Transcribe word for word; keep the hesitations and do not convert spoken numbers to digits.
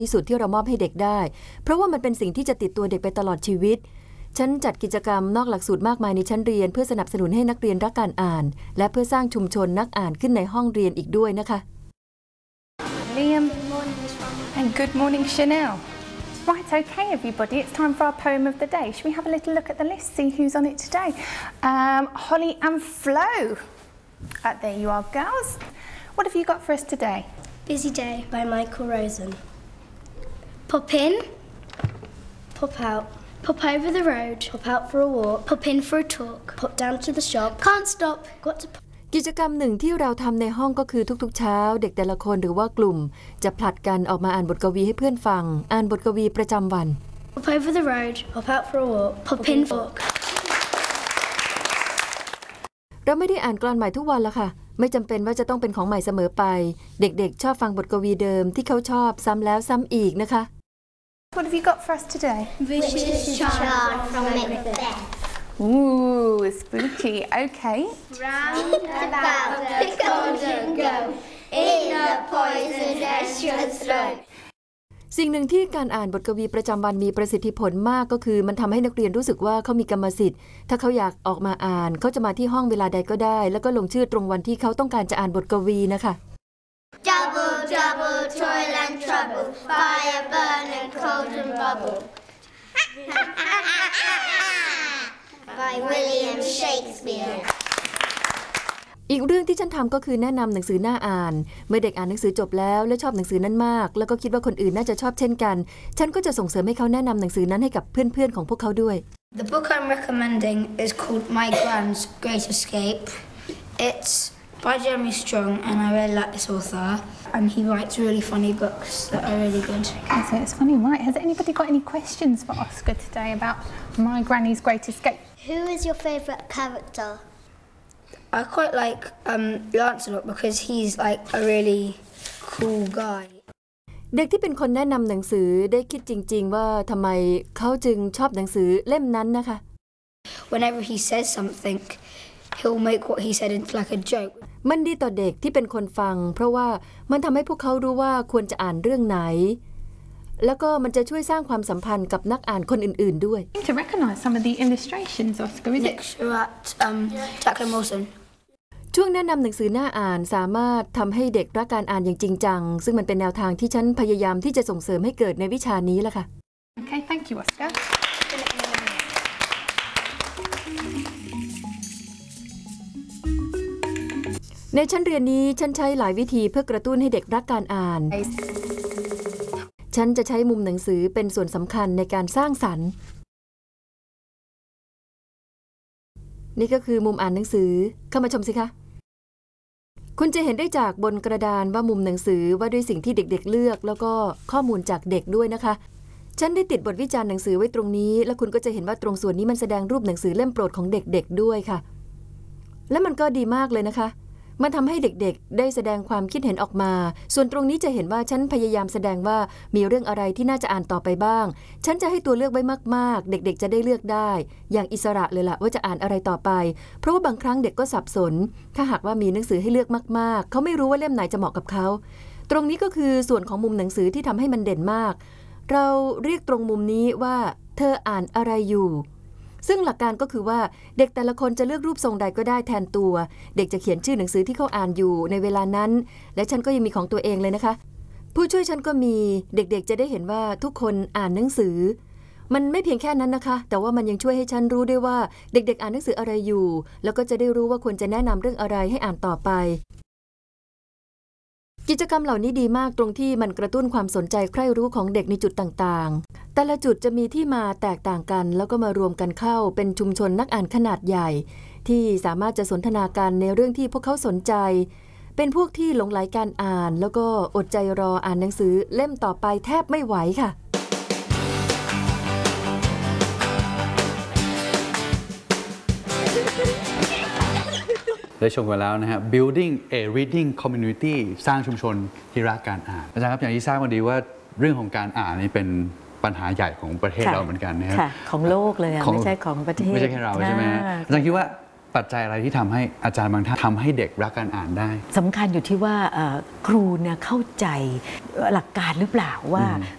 ที่สุดที่เรามอบให้เด็กได้เพราะว่ามันเป็นสิ่งที่จะติดตัวเด็กไปตลอดชีวิตฉันจัดกิจกรรมนอกหลักสูตรมากมายในชั้นเรียนเพื่อสนับสนุนให้นักเรียนรักการอ่านและเพื่อสร้างชุมชนนักอ่านขึ้นในห้องเรียนอีกด้วยนะคะ Liam and good morning Chanel. Right, okay everybody, it's time for our poem of the day. Should we have a little look at the list, see who's on it today? Um, Holly and Flo. Uh, there you are, girls. What have you got for us today? Busy Day by Michael Rosen. Pop in, pop out, pop over the road, pop out for a walk, pop in for a talk, pop down to the shop, can't stop, got to pop. กิจกรรมหนึ่งที่เราทำในห้องก็คือทุกๆเช้าเด็กแต่ละคนหรือว่ากลุ่มจะผลัดกันออกมาอ่านบทกวีให้เพื่อนฟังอ่านบทกวีประจำวัน Pop over the road, pop out for a walk, pop in for a walk. เราไม่ได้อ่านกลอนใหม่ทุกวันละค่ะไม่จำเป็นว่าจะต้องเป็นของใหม่เสมอไปเด็กๆชอบฟังบทกวีเดิมที่เขาชอบซ้ำแล้วซ้ำอีกนะคะ What have you got for us today? Vicious Child from Macbeth.Ooh, spooky. Okay. Round about the cauldron go, in the poisonous throat. สิ่งหนึ่งที่การอ่านบทกวีประจำวันมีประสิทธิผลมากก็คือมันทำให้นักเรียนรู้สึกว่าเขามีกรรมสิทธิ์ถ้าเขาอยากออกมาอ่านเขาจะมาที่ห้องเวลาใดก็ได้แล้วก็ลงชื่อตรงวันที่เขาต้องการจะอ่านบทกวีนะคะ Double, double, toil and trouble, fire burn and cauldron bubble. By William Shakespeare อีกเรื่องที่ฉันทำก็คือแนะนำหนังสือน่าอ่านเมื่อเด็กอ่านหนังสือจบแล้วและชอบหนังสือนั้นมากแล้วก็คิดว่าคนอื่นน่าจะชอบเช่นกันฉันก็จะส่งเสริมให้เขาแนะนำหนังสือนั้นให้กับเพื่อนๆของพวกเขาด้วย The book I'm recommending is called My Gran's Great Escape. It's by Jeremy Strong and I really like this author and he writes really funny books that are really good. Okay, so it's funny, right? Has anybody got any questions for Oscar today about My Granny's Great Escape? Who is your favourite character? I quite like um, Lancelot because he's like a really cool guy. เด็กที่เป็นคนแนะนำหนังสือได้คิดจริงๆว่าทำไมเขาจึงชอบหนังสือเล่มนั้นนะคะ Whenever he says something, he'll make what he said into like a joke. มันดีต่อเด็กที่เป็นคนฟังเพราะว่ามันทำให้พวกเขารู้ว่าควรจะอ่านเรื่องไหนแล้วก็มันจะช่วยสร้างความสัมพันธ์กับนักอ่านคนอื่นๆด้วย To recognize some of the illustrations, Oscar, is it? Lecture at um, Jackson Wilson. ช่วงแนะนำหนังสือน่าอ่านสามารถทำให้เด็กรักการอ่านอย่างจริงจังซึ่งมันเป็นแนวทางที่ฉันพยายามที่จะส่งเสริมให้เกิดในวิชานี้ล่ะค่ะ Okay, thank you, Oscar. ในชั้นเรียนนี้ฉันใช้หลายวิธีเพื่อกระตุ้นให้เด็กรักการอ่านฉันจะใช้มุมหนังสือเป็นส่วนสำคัญในการสร้างสรรค์นี่ก็คือมุมอ่านหนังสือเข้ามาชมสิคะคุณจะเห็นได้จากบนกระดานว่ามุมหนังสือว่าด้วยสิ่งที่เด็กๆเลือกแล้วก็ข้อมูลจากเด็กด้วยนะคะฉันได้ติดบทวิจารณ์หนังสือไว้ตรงนี้แล้วคุณก็จะเห็นว่าตรงส่วนนี้มันแสดงรูปหนังสือเล่มโปรดของเด็กๆด้วยค่ะและมันก็ดีมากเลยนะคะมันทำให้เด็กๆได้แสดงความคิดเห็นออกมาส่วนตรงนี้จะเห็นว่าฉันพยายามแสดงว่ามีเรื่องอะไรที่น่าจะอ่านต่อไปบ้างฉันจะให้ตัวเลือกไว้มากๆเด็กๆจะได้เลือกได้อย่างอิสระเลยล่ะว่าจะอ่านอะไรต่อไปเพราะว่าบางครั้งเด็กก็สับสนถ้าหากว่ามีหนังสือให้เลือกมากๆเขาไม่รู้ว่าเล่มไหนจะเหมาะกับเขาตรงนี้ก็คือส่วนของมุมหนังสือที่ทำให้มันเด่นมากเราเรียกตรงมุมนี้ว่าเธออ่านอะไรอยู่ซึ่งหลักการก็คือว่าเด็กแต่ละคนจะเลือกรูปทรงใดก็ได้แทนตัวเด็กจะเขียนชื่อหนังสือที่เขาอ่านอยู่ในเวลานั้นและฉันก็ยังมีของตัวเองเลยนะคะผู้ช่วยฉันก็มีเด็กๆจะได้เห็นว่าทุกคนอ่านหนังสือมันไม่เพียงแค่นั้นนะคะแต่ว่ามันยังช่วยให้ฉันรู้ด้วยว่าเด็กๆอ่านหนังสืออะไรอยู่แล้วก็จะได้รู้ว่าควรจะแนะนำเรื่องอะไรให้อ่านต่อไปกิจกรรมเหล่านี้ดีมากตรงที่มันกระตุ้นความสนใจใคร่รู้ของเด็กในจุดต่างๆแต่ละจุดจะมีที่มาแตกต่างกันแล้วก็มารวมกันเข้าเป็นชุมชนนักอ่านขนาดใหญ่ที่สามารถจะสนทนากันในเรื่องที่พวกเขาสนใจเป็นพวกที่หลงใหลการอ่านแล้วก็อดใจรออ่านหนังสือเล่มต่อไปแทบไม่ไหวค่ะได้ชมกันแล้วนะฮะ building a reading community สร้างชุมชนที่รักการอ่านอาจารย์ครับอย่างที่ทราบกันดีว่าเรื่องของการอ่านนี่เป็นปัญหาใหญ่ของประเทศเราเหมือนกันนะครับของโลกเลยไม่ใช่ของประเทศไม่ใช่แค่เราใช่ไหมอาจารย์คิดว่าปัจจัยอะไรที่ทำให้อาจารย์บางท่านทำให้เด็กรักการอ่านได้สำคัญอยู่ที่ว่าครูเนี่ยเข้าใจหลักการหรือเปล่าว่า